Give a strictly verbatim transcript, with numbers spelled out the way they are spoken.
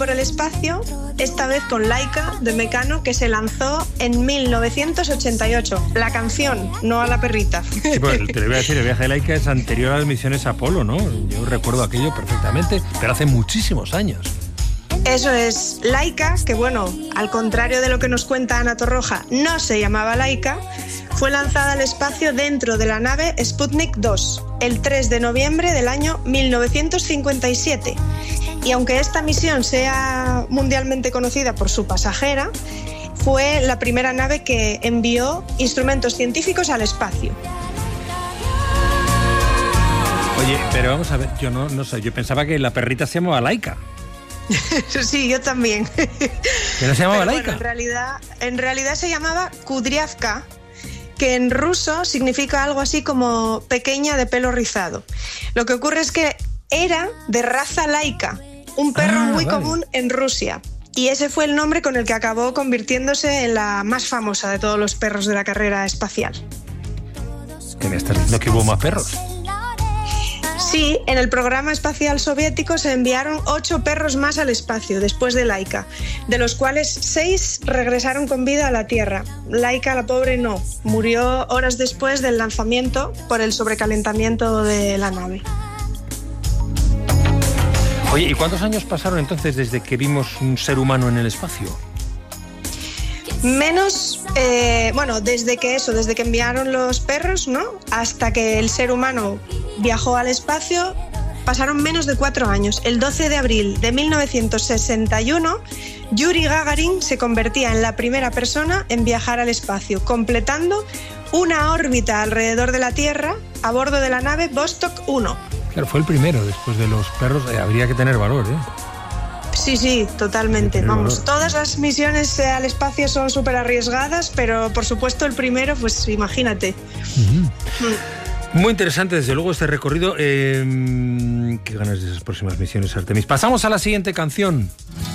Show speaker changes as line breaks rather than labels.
por el espacio, esta vez con Laika de Mecano, que se lanzó en mil novecientos ochenta y ocho. La canción, no a la perrita.
Sí, pues, te lo voy a decir, el viaje de Laika es anterior a las misiones Apolo, ¿no? Yo recuerdo aquello perfectamente, pero hace muchísimos años.
Eso es, Laika, que bueno, al contrario de lo que nos cuenta Ana Torroja, no se llamaba Laika, fue lanzada al espacio dentro de la nave Sputnik dos, el tres de noviembre del año mil novecientos cincuenta y siete. Y aunque esta misión sea mundialmente conocida por su pasajera, fue la primera nave que envió instrumentos científicos al espacio.
Oye, pero vamos a ver, yo no, no sé, yo pensaba que la perrita se llamaba Laika.
Sí, yo también.
¿Que no se llamaba
Pero
Laika?
Bueno, en realidad, en realidad se llamaba Kudryavka, que en ruso significa algo así como pequeña de pelo rizado. Lo que ocurre es que era de raza laica, un perro ah, muy vale. común en Rusia. Y ese fue el nombre con el que acabó convirtiéndose en la más famosa de todos los perros de la carrera espacial.
¿Qué me estás diciendo, que hubo más perros?
Sí, en el programa espacial soviético se enviaron ocho perros más al espacio después de Laika, de los cuales seis regresaron con vida a la Tierra. Laika, la pobre, no. Murió horas después del lanzamiento por el sobrecalentamiento de la nave.
Oye, ¿y cuántos años pasaron entonces desde que vimos un ser humano en el espacio?
Menos, eh, bueno, desde que eso, desde que enviaron los perros, ¿no? Hasta que el ser humano viajó al espacio, pasaron menos de cuatro años. El doce de abril de mil novecientos sesenta y uno, Yuri Gagarin se convertía en la primera persona en viajar al espacio, completando una órbita alrededor de la Tierra a bordo de la nave Vostok uno.
Claro, fue el primero, después de los perros, eh, habría que tener valor, ¿eh?
Sí, sí, totalmente. Vamos, todas las misiones al espacio son súper arriesgadas, pero por supuesto el primero, pues imagínate.
Uh-huh. Mm. Muy interesante, desde luego, este recorrido. Eh, qué ganas de esas próximas misiones, Artemis. Pasamos a la siguiente canción.